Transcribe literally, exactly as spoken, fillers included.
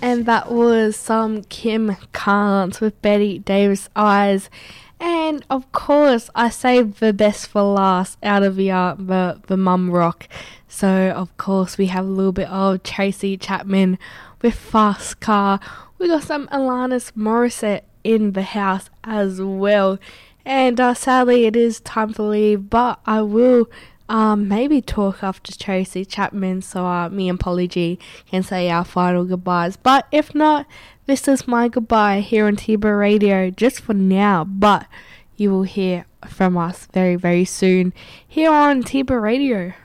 And that was some Kim Carnes with Betty Davis Eyes. And of course, I saved the best for last out of the, uh, the, the mum rock. So of course, we have a little bit of Tracy Chapman with Fast Car. We got some Alanis Morissette in the house as well. And uh, sadly, it is time to leave, but I will um, maybe talk after Tracy Chapman so uh, me and Polly G can say our final goodbyes. But if not, this is my goodbye here on Tiba Radio just for now. But you will hear from us very, very soon here on Tiba Radio.